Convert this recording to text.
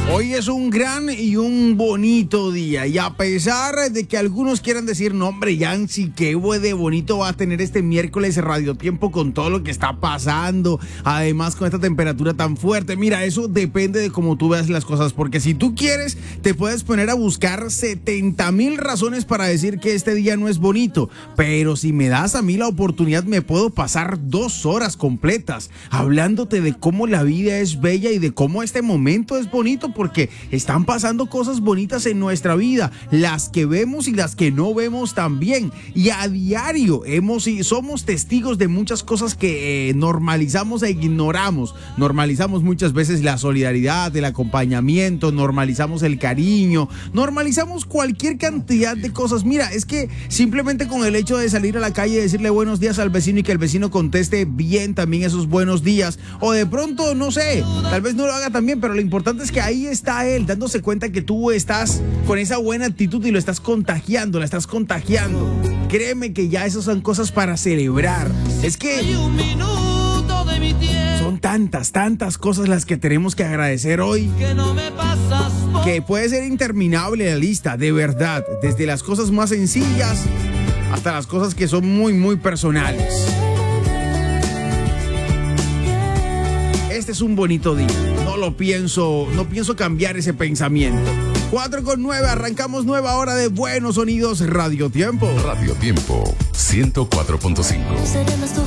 Hoy es un gran y un bonito día, y a pesar de que algunos quieran decir, no hombre, Yancy, qué de bonito va a tener este miércoles Radio Tiempo con todo lo que está pasando, además con esta temperatura tan fuerte. Mira, eso depende de cómo tú veas las cosas, porque si tú quieres, te puedes poner a buscar 70,000 razones para decir que este día no es bonito, pero si me das a mí la oportunidad, me puedo pasar 2 horas completas hablándote de cómo la vida es bella y de cómo este momento es bonito, porque están pasando cosas bonitas en nuestra vida, las que vemos y las que no vemos también, y a diario somos testigos de muchas cosas que normalizamos e ignoramos. Normalizamos muchas veces la solidaridad, el acompañamiento, normalizamos el cariño, normalizamos cualquier cantidad de cosas. Mira, es que simplemente con el hecho de salir a la calle y decirle buenos días al vecino y que el vecino conteste bien también esos buenos días, o de pronto, no sé, tal vez no lo haga también, pero lo importante es que ahí está él, dándose cuenta que tú estás con esa buena actitud y lo estás contagiando, la estás contagiando. Créeme que ya esas son cosas para celebrar. Es que son tantas cosas las que tenemos que agradecer hoy, que puede ser interminable la lista, de verdad, desde las cosas más sencillas hasta las cosas que son muy personales. Este es un bonito día. No pienso cambiar ese pensamiento. 4:09, arrancamos nueva hora de Buenos Sonidos Radio Tiempo. Radio Tiempo 104.5.